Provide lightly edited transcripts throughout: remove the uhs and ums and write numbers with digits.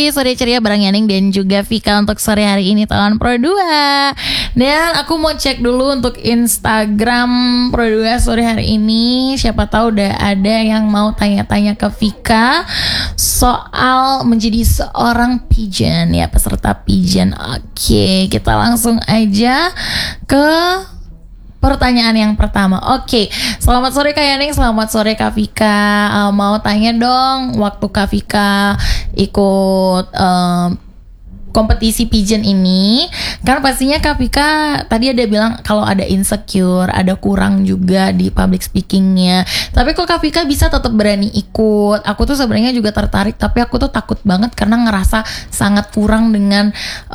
Sore ceria bareng Yaning dan juga Vika untuk sore hari ini tahun Pro 2. Dan aku mau cek dulu untuk Instagram Pro 2 sore hari ini. Siapa tahu udah ada yang mau tanya-tanya ke Vika soal menjadi seorang pigeon ya, peserta pigeon. Oke, kita langsung aja ke pertanyaan yang pertama. Oke, selamat sore Kak Yaning, selamat sore Kak Vika. Mau tanya dong, waktu Kak Vika ikut kompetisi pigeon ini, kan pastinya Kak Vika tadi ada bilang kalau ada insecure, ada kurang juga di public speakingnya. Tapi kok Kak Vika bisa tetap berani ikut? Aku tuh sebenarnya juga tertarik, tapi aku tuh takut banget karena ngerasa sangat kurang dengan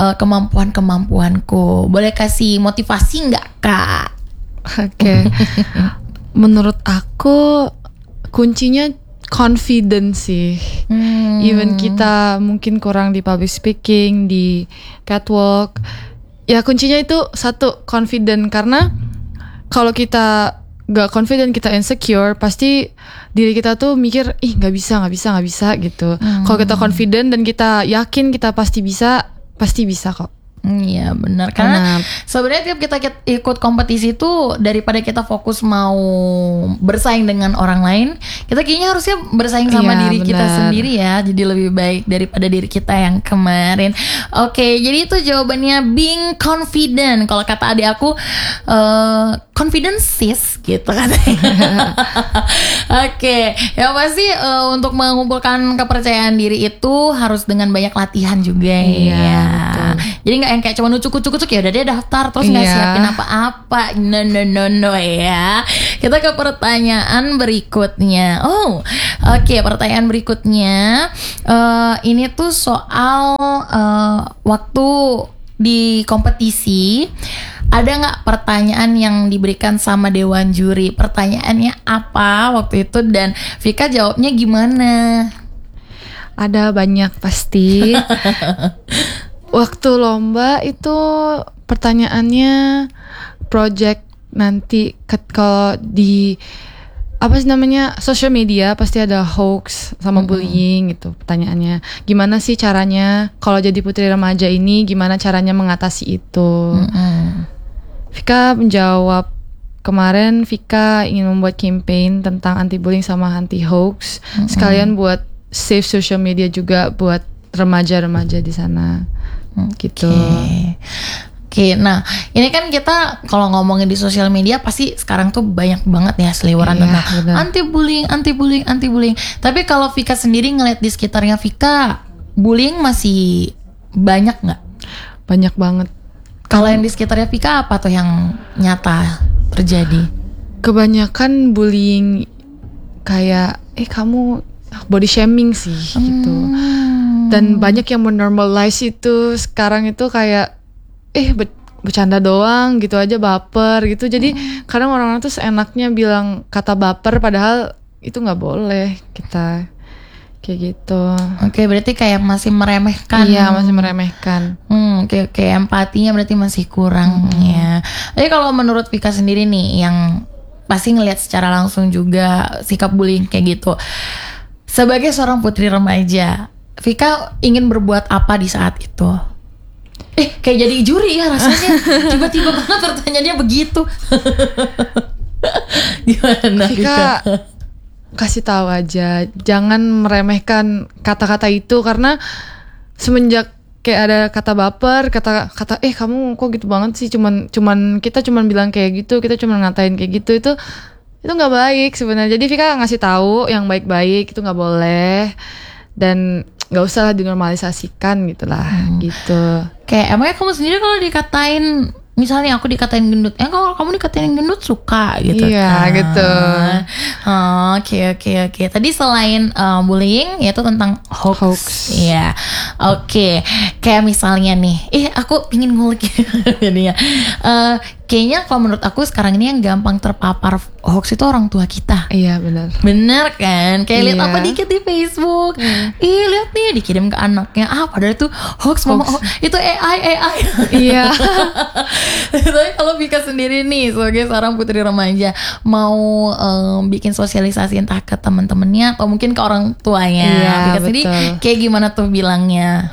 kemampuanku. Boleh kasih motivasi nggak Kak? Oke. Menurut aku kuncinya confidence sih. Even kita mungkin kurang di public speaking, di catwalk, ya kuncinya itu satu, confident. Karena kalau kita gak confident, kita insecure, pasti diri kita tuh mikir gak bisa gitu. Kalau kita confident dan kita yakin kita pasti bisa kok. Iya benar, karena sebenarnya tiap kita ikut kompetisi itu daripada kita fokus mau bersaing dengan orang lain, kita kayaknya harusnya bersaing sama diri kita sendiri ya. Jadi lebih baik daripada diri kita yang kemarin. Oke, jadi itu jawabannya being confident. Kalau kata adik aku confidence sis gitu katanya. Oke, yang pasti untuk mengumpulkan kepercayaan diri itu harus dengan banyak latihan juga ya. Jadi nggak yang kayak cuma ucuk ya udah dia daftar terus nggak siapin apa-apa. No ya. Kita ke pertanyaan berikutnya. Oke, pertanyaan berikutnya ini tuh soal waktu di kompetisi. Ada nggak pertanyaan yang diberikan sama dewan juri? Pertanyaannya apa waktu itu dan Vika jawabnya gimana? Ada banyak pasti. Waktu lomba itu pertanyaannya project nanti kalau di apa sih namanya social media pasti ada hoax sama bullying gitu. Pertanyaannya gimana sih caranya kalau jadi putri remaja ini, gimana caranya mengatasi itu? Vika menjawab kemarin Vika ingin membuat campaign tentang anti bullying sama anti hoax, sekalian buat save social media juga buat remaja-remaja di sana. Gitu. Oke, nah ini kan kita kalau ngomongin di sosial media pasti sekarang tuh banyak banget ya seliweran tentang anti bullying. Tapi kalau Vika sendiri ngeliat di sekitarnya Vika, bullying masih banyak nggak? Banyak banget. Kalau yang di sekitarnya Vika apa tuh yang nyata terjadi? Kebanyakan bullying kayak kamu body shaming sih gitu. Dan banyak yang menormalize itu sekarang itu kayak bercanda doang gitu aja, baper gitu. Jadi kadang orang-orang tuh seenaknya bilang kata baper padahal itu nggak boleh kita kayak gitu. Oke, berarti kayak masih meremehkan. Iya, masih meremehkan. Oke, empatinya berarti masih kurang ya. Jadi kalau menurut Vika sendiri nih yang pasti ngelihat secara langsung juga sikap bullying kayak gitu. Sebagai seorang putri remaja, Vika ingin berbuat apa di saat itu? Kayak jadi juri ya rasanya. Tiba-tiba banget pertanyaannya begitu. Gimana Vika? Kasih tahu aja, jangan meremehkan kata-kata itu karena semenjak kayak ada kata baper, kata kamu kok gitu banget sih, kita bilang kayak gitu, kita cuma ngatain kayak gitu, itu nggak baik sebenarnya. Jadi Vika ngasih tahu yang baik-baik itu nggak boleh dan nggak usah dinormalisasikan gitulah gitu. Kayak emangnya kamu sendiri kalau dikatain, misalnya aku dikatain gendut, kalau kamu dikatain gendut suka gitu? Iya kan? Gitu. Oke. Tadi selain bullying yaitu tentang hoax. Iya. Oke. Kayak misalnya nih, aku ingin ngulik ini ya. kayaknya kalau menurut aku sekarang ini yang gampang terpapar hoax itu orang tua kita. Iya benar. Bener kan? Kayak lihat apa dikit di Facebook, lihat nih dikirim ke anaknya, padahal itu hoax. Mama, itu AI. Iya. Tapi kalau Vika sendiri nih sebagai seorang putri remaja mau bikin sosialisasi entah ke teman-temannya atau mungkin ke orang tuanya, Vika sendiri kayak gimana tuh bilangnya?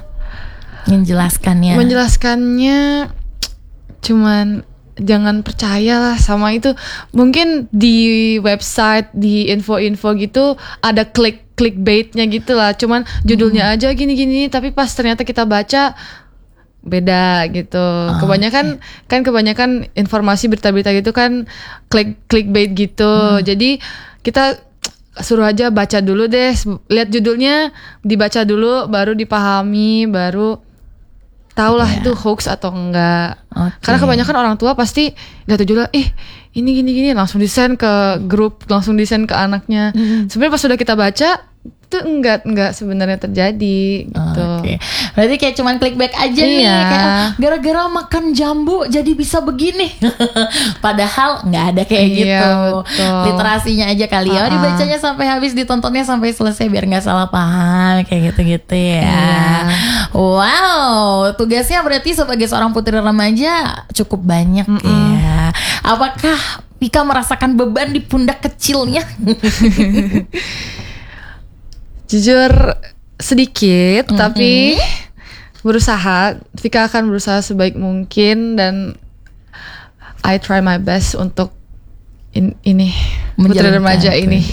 Menjelaskannya cuman jangan percayalah sama itu. Mungkin di website, di info-info gitu ada clickbaitnya gitu lah. Cuman judulnya aja gini-gini, tapi pas ternyata kita baca beda gitu. Kebanyakan informasi berita-berita gitu kan clickbait gitu. Jadi kita suruh aja baca dulu deh, lihat judulnya, dibaca dulu, baru dipahami, baru tahulah itu hoax atau enggak. Karena kebanyakan orang tua pasti lihat judulnya, ini gini langsung di-send ke grup, langsung di-send ke anaknya. Sebenarnya pas sudah kita baca itu enggak sebenarnya terjadi gitu. Berarti kayak cuman clickbait aja nih, kayak gara-gara makan jambu jadi bisa begini. Padahal nggak ada kayak gitu. Betul. Literasinya aja kali ya, dibacanya sampai habis, ditontonnya sampai selesai biar nggak salah paham kayak gitu ya. Wow, tugasnya berarti sebagai seorang putri remaja cukup banyak ya. Apakah Vika merasakan beban di pundak kecilnya? Jujur sedikit, tapi berusaha. Vika akan berusaha sebaik mungkin dan I try my best untuk ini putri remaja ini.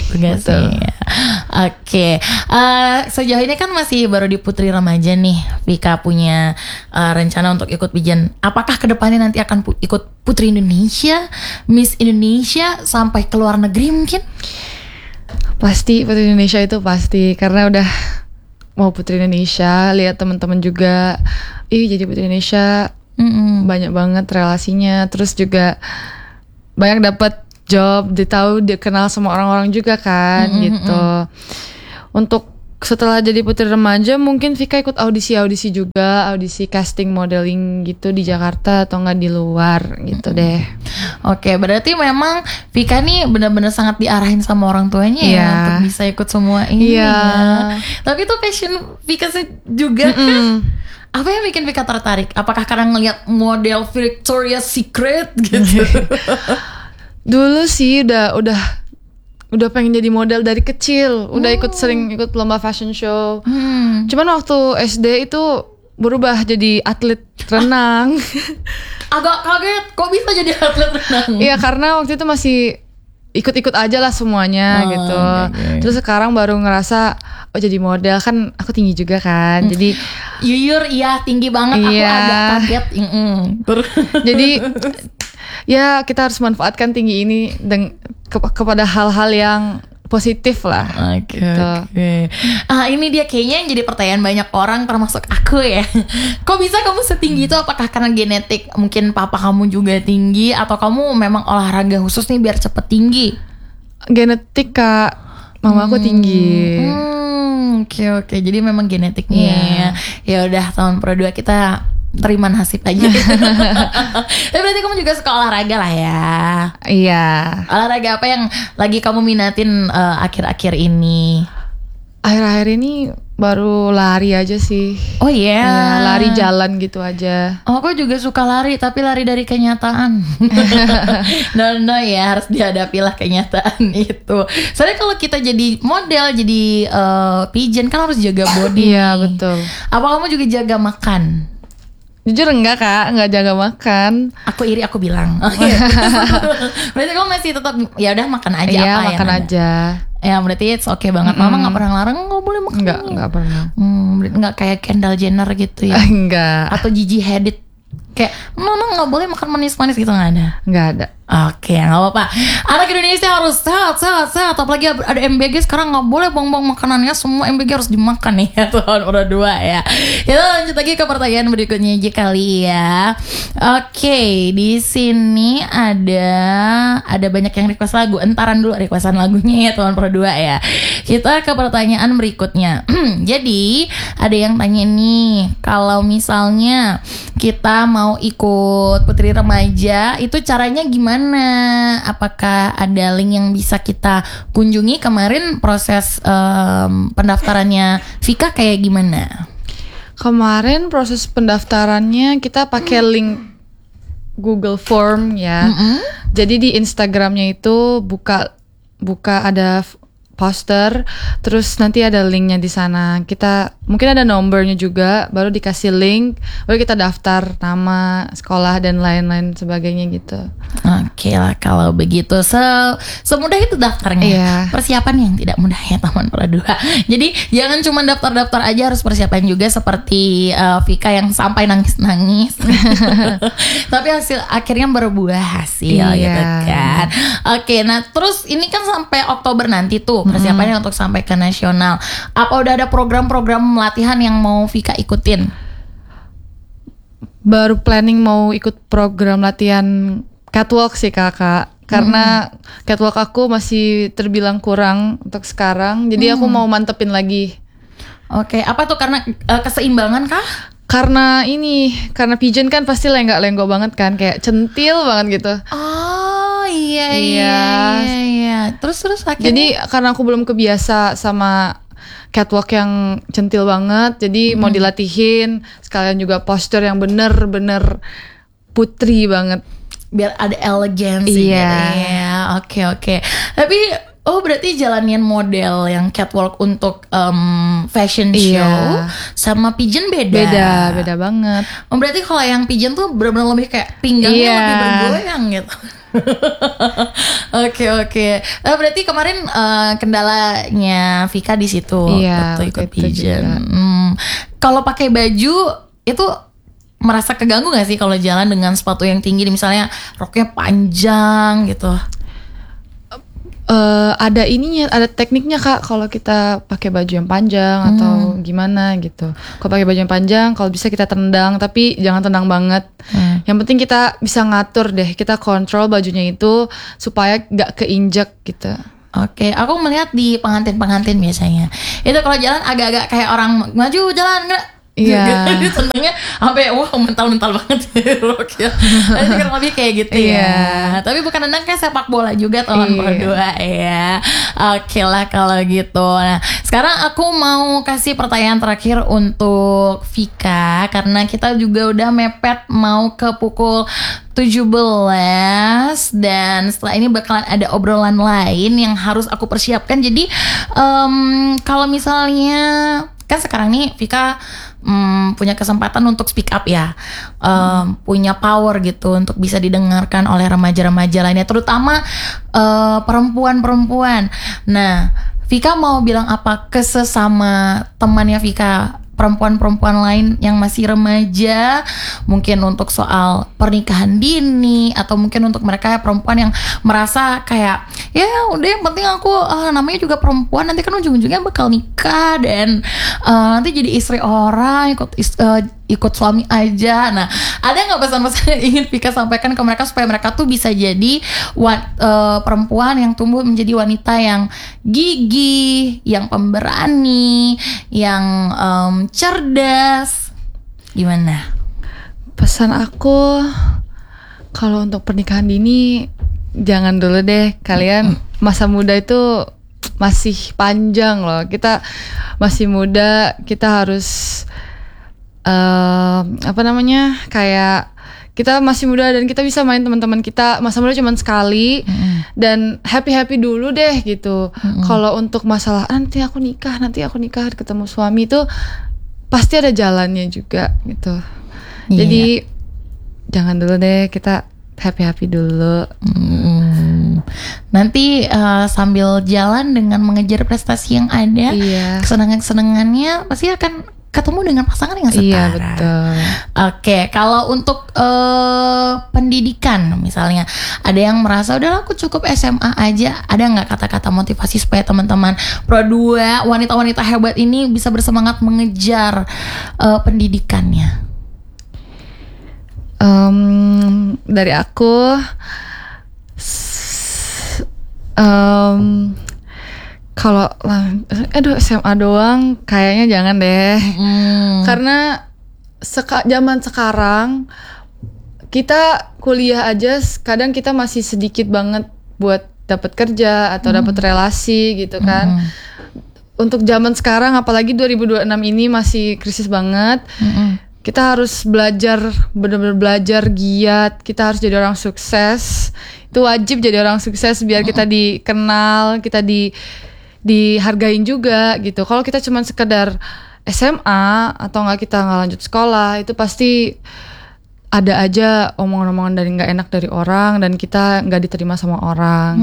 Sejauh ini kan masih baru di putri remaja nih. Vika punya rencana untuk ikut Pijen. Apakah kedepannya nanti akan ikut Putri Indonesia, Miss Indonesia, sampai ke luar negeri mungkin? Pasti Putri Indonesia itu pasti, karena udah mau Putri Indonesia, lihat teman-teman juga, jadi Putri Indonesia banyak banget relasinya, terus juga banyak dapat job, dikenal sama orang-orang juga kan gitu. Untuk setelah jadi putri remaja mungkin Vika ikut audisi juga, audisi casting modeling gitu di Jakarta atau enggak di luar gitu deh. Berarti memang Vika nih benar-benar sangat diarahin sama orang tuanya ya untuk bisa ikut semua ini ya. Tapi itu passion Vika juga kan? Apa yang bikin Vika tertarik? Apakah karena ngelihat model Victoria's Secret gitu? Dulu sih udah pengen jadi model dari kecil, udah sering ikut lomba fashion show. Cuman waktu SD itu berubah jadi atlet renang. Agak kaget, kok bisa jadi atlet renang? Iya, karena waktu itu masih ikut-ikut aja lah semuanya gitu. Terus sekarang baru ngerasa jadi model, kan aku tinggi juga kan. Jadi jujur tinggi banget, aku agak kaget. Jadi ya kita harus manfaatkan tinggi ini kepada hal-hal yang positif lah. Ini dia kayaknya yang jadi pertanyaan banyak orang termasuk aku ya. Kok bisa kamu setinggi itu? Apakah karena genetik, mungkin papa kamu juga tinggi, atau kamu memang olahraga khusus nih biar cepet tinggi? Genetik Kak, mama aku tinggi. Oke. Jadi memang genetiknya ya udah, tahun pro 2 kita terima nasib aja. Tapi berarti kamu juga suka olahraga lah ya? Iya. Olahraga apa yang lagi kamu minatin akhir-akhir ini? Akhir-akhir ini baru lari aja sih. Oh iya, lari jalan gitu aja. Aku juga suka lari, tapi lari dari kenyataan. No ya, harus dihadapilah kenyataan itu. Soalnya kalau kita jadi model, jadi pigeon kan harus jaga body. Iya betul. Apa kamu juga jaga makan? Jujur enggak Kak, enggak jaga makan. Aku iri, aku bilang. Berarti kamu masih tetap ya udah makan aja. Iya, makan aja. Ya berarti it's okay banget. Mama nggak pernah larang nggak boleh makan. Nggak pernah. Nggak kayak Kendall Jenner gitu ya? Enggak. Atau Gigi Hadid kayak mama nggak boleh makan manis-manis gitu, nggak ada? Nggak ada. Oke, nggak apa-apa. Anak Indonesia harus sehat. Apalagi ada MBG sekarang, nggak boleh buang-buang makanannya. Semua MBG harus dimakan nih ya, tahun udah 2 ya. Kita lanjut lagi ke pertanyaan berikutnya aja kali ya. Oke, di sini ada banyak yang request lagu. Entaran dulu requestan lagunya ya, tahun pro 2 ya. Kita ke pertanyaan berikutnya. Jadi ada yang tanya nih, kalau misalnya kita mau ikut Putri Remaja, itu caranya gimana? Apakah ada link yang bisa kita kunjungi? Kemarin proses pendaftarannya Vika kayak gimana? Kemarin proses pendaftarannya kita pakai link Google Form ya. Jadi di Instagramnya itu buka ada poster, terus nanti ada linknya di sana. Kita mungkin ada nomornya juga, baru dikasih link, baru kita daftar nama, sekolah dan lain-lain sebagainya gitu. Oke lah kalau begitu, semudah itu daftarnya. Iya. Persiapan yang tidak mudah ya teman berdua. Jadi jangan cuma daftar-daftar aja, harus persiapan juga seperti Vika yang sampai nangis-nangis. Tapi hasil akhirnya berbuah hasil gitu kan. Oke, nah terus ini kan sampai Oktober nanti tuh persiapannya untuk sampai ke nasional. Apa udah ada program-program latihan yang mau Vika ikutin? Baru planning mau ikut program latihan catwalk sih kakak. Karena catwalk aku masih terbilang kurang untuk sekarang. Jadi aku mau mantepin lagi. Oke, apa tuh karena keseimbangan kah? Karena pigeon kan pasti lenggak-lenggok banget kan, kayak centil banget gitu. Oh iya. Terus akhirnya. Jadi karena aku belum kebiasa sama catwalk yang centil banget, jadi mau dilatihin, sekalian juga postur yang bener-bener putri banget. Biar ada elegansi gitu ya. Oke. Tapi berarti jalanin model yang catwalk untuk fashion show sama pigeon beda. Beda banget. Berarti kalau yang pigeon tuh benar-benar lebih kayak pinggangnya lebih bergoyang gitu. Oke. Berarti kemarin kendalanya Vika di situ waktu ikut pigeon. Kalau pakai baju itu merasa keganggu gak sih kalau jalan dengan sepatu yang tinggi, misalnya roknya panjang gitu? Ada tekniknya kak, kalau kita pakai baju yang panjang atau gimana gitu. Kalau pakai baju yang panjang, kalau bisa kita tendang, tapi jangan tendang banget. Yang penting kita bisa ngatur deh, kita kontrol bajunya itu supaya gak keinjak gitu. Oke, aku melihat di pengantin biasanya itu kalau jalan agak-agak kayak orang maju jalan nggak? Iya. Tendangnya sampai mental banget ya. Jadi kurang lebih kayak gitu ya. Tapi bukan nendang kayak sepak bola juga teman berdua ya. Oke lah kalau gitu. Nah, sekarang aku mau kasih pertanyaan terakhir untuk Vika karena kita juga udah mepet mau ke pukul 17 dan setelah ini bakalan ada obrolan lain yang harus aku persiapkan. Jadi kalau misalnya kan sekarang nih Vika punya kesempatan untuk speak up ya, punya power gitu untuk bisa didengarkan oleh remaja-remaja lainnya, terutama perempuan-perempuan. Nah, Vika mau bilang apa ke sesama temannya Vika, perempuan-perempuan lain yang masih remaja, mungkin untuk soal pernikahan dini, atau mungkin untuk mereka perempuan yang merasa kayak ya udah yang penting aku namanya juga perempuan, nanti kan ujung-ujungnya bakal nikah dan nanti jadi istri orang, ikut suami aja. Nah, ada nggak pesan-pesan yang ingin Vika sampaikan ke mereka supaya mereka tuh bisa jadi perempuan yang tumbuh menjadi wanita yang gigih, yang pemberani, yang cerdas? Gimana? Pesan aku kalau untuk pernikahan dini jangan dulu deh, kalian masa muda itu masih panjang loh. Kita masih muda, kita harus kayak kita masih muda dan kita bisa main teman-teman kita. Masa muda cuma sekali dan happy dulu deh gitu. Kalau untuk masalah nanti aku nikah ketemu suami itu pasti ada jalannya juga gitu. Jadi jangan dulu deh, kita happy dulu. Nanti sambil jalan dengan mengejar prestasi yang ada, kesenangannya pasti akan ketemu dengan pasangan yang setara. Iya, betul. Oke, kalau untuk pendidikan misalnya, ada yang merasa udahlah aku cukup SMA aja. Ada nggak kata-kata motivasi supaya teman-teman Pro 2 wanita-wanita hebat ini bisa bersemangat mengejar pendidikannya? Dari aku kalau SMA doang kayaknya jangan deh. Karena zaman sekarang kita kuliah aja kadang kita masih sedikit banget buat dapat kerja atau dapat relasi gitu kan. Untuk zaman sekarang apalagi 2026 ini masih krisis banget. Kita harus belajar, benar-benar belajar giat. Kita harus jadi orang sukses. Itu wajib jadi orang sukses biar kita dikenal, kita dihargain juga gitu. Kalau kita cuma sekedar SMA atau kita nggak lanjut sekolah, itu pasti ada aja omongan-omongan dari nggak enak dari orang dan kita nggak diterima sama orang.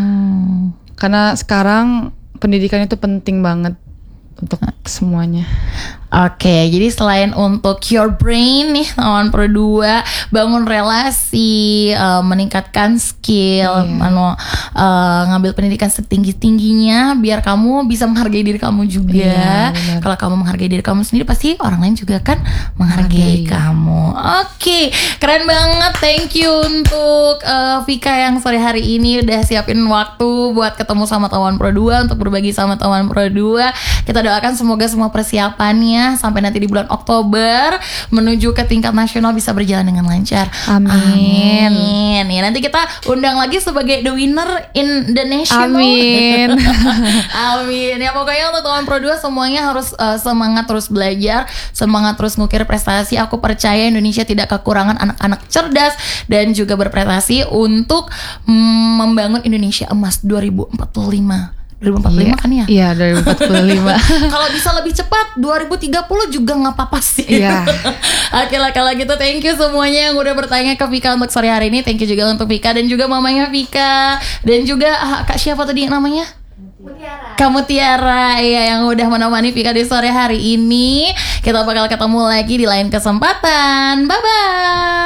Karena sekarang pendidikan itu penting banget untuk semuanya. Oke, jadi selain untuk your brain nih Tawan Pro 2, bangun relasi, meningkatkan skill, ngambil pendidikan setinggi-tingginya biar kamu bisa menghargai diri kamu juga. Kalau kamu menghargai diri kamu sendiri, pasti orang lain juga kan menghargai kamu. Oke, keren banget. Thank you untuk Vika yang sore hari ini udah siapin waktu buat ketemu sama Tawan Pro 2 untuk berbagi sama Tawan Pro 2. Kita doakan semoga semua persiapannya sampai nanti di bulan Oktober menuju ke tingkat nasional bisa berjalan dengan lancar. Amin. Ya, nanti kita undang lagi sebagai the winner in the national. Amin. Amin. Ya pokoknya untuk Tawan Pro 2 semuanya harus semangat terus belajar, semangat terus ngukir prestasi. Aku percaya Indonesia tidak kekurangan anak-anak cerdas dan juga berprestasi untuk membangun Indonesia emas 2045. 2045 kan ya? Iya, 2045. Kalau bisa lebih cepat 2030 juga nggak apa-apa sih. Iya. Oke lah kalau gitu, thank you semuanya yang udah bertanya ke Vika untuk sore hari ini. Thank you juga untuk Vika dan juga mamanya Vika dan juga Kak siapa tadi namanya? Kamu Tiara ya, yang udah menemani Vika di sore hari ini. Kita bakal ketemu lagi di lain kesempatan. Bye bye.